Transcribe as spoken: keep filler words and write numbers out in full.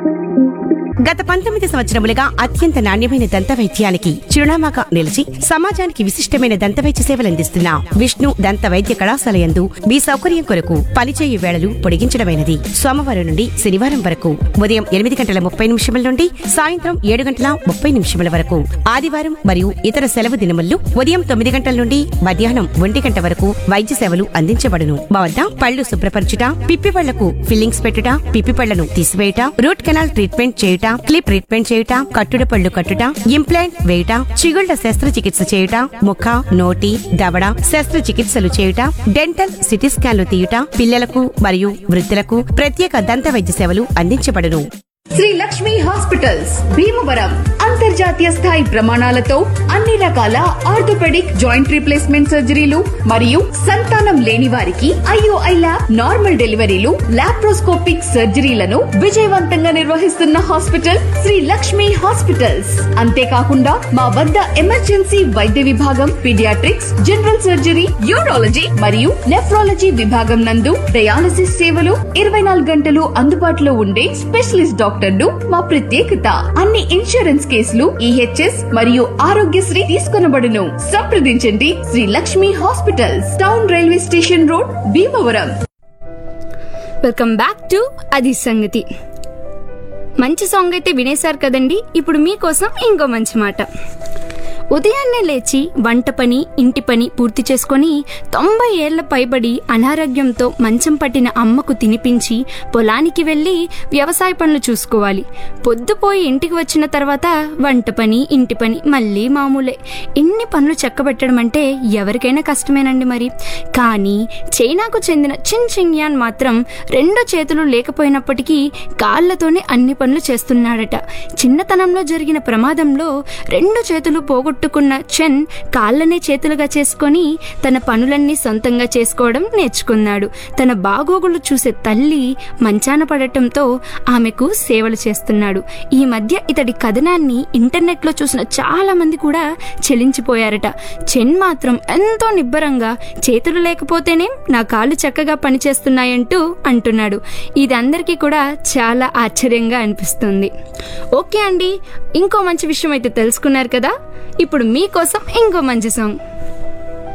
గత పంతొమ్మిది సంవత్సరములుగా అత్యంత నాణ్యమైన దంత వైద్యానికి చిరునామాగా నిలిచి సమాజానికి విశిష్టమైన దంత వైద్య సేవలందిస్తున్న విష్ణు దంత వైద్య కళాశాల యందు మీ సౌకర్యం కొరకు పనిచేయు వేళలు పొడిగించడమైనది. సోమవారం నుండి శనివారం వరకు ఉదయం ఎనిమిది గంటల ముప్పై నిమిషముల నుండి సాయంత్రం ఏడు గంటల ముప్పై నిమిషముల వరకు, ఆదివారం మరియు ఇతర సెలవు దినముల్లో ఉదయం తొమ్మిది గంటల నుండి మధ్యాహ్నం ఒంటి గంట వరకు వైద్య సేవలు అందించబడును. మా వద్ద పళ్లు శుభ్రపరచుట, పిప్పి పళ్లకు ఫిల్లింగ్స్ పెట్టుట, పిప్పి పళ్లను తీసివేయుట, రూట్ కెనాల్ ట్రీట్మెంట్ చేయుట, క్లిప్ ట్రీట్మెంట్ చేయుట, కట్టుడు పళ్ళు కట్టుట, ఇంప్లాంట్ వేయుట, చిగుళ్ల శస్త్రచికిత్స చేయుట, ముఖ, నోటి, దవడ శస్త్రచికిత్సలు చేయుట, డెంటల్ సిటీ స్కాన్లు తీయుట, పిల్లలకు మరియు వృద్ధులకు ప్రత్యేక దంత వైద్య సేవలు అందించబడును. శ్రీ లక్ష్మి హాస్పిటల్స్ భీమవరం అంతర్జాతీయ స్థాయి ప్రమాణాలతో అన్ని రకాల ఆర్థోపెడిక్ జాయింట్ రీప్లేస్మెంట్ సర్జరీలు మరియు సంతానం లేని వారికి ఐఓఐ ల్యాబ్, నార్మల్ డెలివరీలు, లాప్రోస్కోపిక్ సర్జరీలను విజయవంతంగా నిర్వహిస్తున్న హాస్పిటల్ శ్రీ లక్ష్మి హాస్పిటల్స్. అంతేకాకుండా మా వద్ద ఎమర్జెన్సీ వైద్య విభాగం, పీడియాట్రిక్స్, జనరల్ సర్జరీ, యూరాలజీ మరియు నెఫ్రాలజీ విభాగం నందు డయాలసిస్ సేవలు ఇరవై నాలుగు గంటలు అందుబాటులో ఉండే స్పెషలిస్ట్ డాక్టర్లు మా ప్రత్యేకత. అన్ని ఇన్సూరెన్స్ కేసులు ఈహెచ్ఎస్ మరియు ఆరోగ్యశ్రీ తీసుకొనబడును. సంప్రదించండి Shri Lakshmi hospitals, town railway station road, Bhimavaram. Welcome back to అది సంగతి. మంచి సాంగ్ అయితే వినేశారు కదండి. ఇప్పుడు మీకోసం ఇంకో మంచి మాట. ఉదయాన్నే లేచి వంట పని, ఇంటి పని పూర్తి చేసుకుని తొంభై ఏళ్ల పైబడి అనారోగ్యంతో మంచం పట్టిన అమ్మకు తినిపించి పొలానికి వెళ్లి వ్యవసాయ పనులు చూసుకోవాలి. పొద్దుపోయి ఇంటికి వచ్చిన తర్వాత వంట పని, ఇంటి పని మళ్ళీ మామూలే. ఇన్ని పనులు చక్కబెట్టడం అంటే ఎవరికైనా కష్టమేనండి మరి. కానీ చైనాకు చెందిన చిన్ చింగ్యాన్ మాత్రం రెండు చేతులు లేకపోయినప్పటికీ కాళ్లతోనే అన్ని పనులు చేస్తున్నాడట. చిన్నతనంలో జరిగిన ప్రమాదంలో రెండు చేతులు పోగొట్టు ట్టుకున్న చెన్ కాళ్లనే చేతులుగా చేసుకొని తన పనులన్నీ సొంతంగా చేసుకోవడం నేర్చుకున్నాడు. తన బాగోగులు చూసే తల్లి మంచాన పడటంతో ఆమెకు సేవలు చేస్తున్నాడు. ఈ మధ్య ఇతడి కథనాన్ని ఇంటర్నెట్ లో చూసిన చాలా మంది కూడా చెలించిపోయారట. చెన్ మాత్రం ఎంతో నిబ్బరంగా చేతులు లేకపోతేనే నా కాళ్ళు చక్కగా పనిచేస్తున్నాయంటూ అంటున్నాడు. ఇది అందరికీ కూడా చాలా ఆశ్చర్యంగా అనిపిస్తుంది. ఓకే అండి, ఇంకో మంచి విషయం అయితే తెలుసుకున్నారు కదా. ఇప్పుడు మీకోసం ఇంకో మంచి సాంగ్.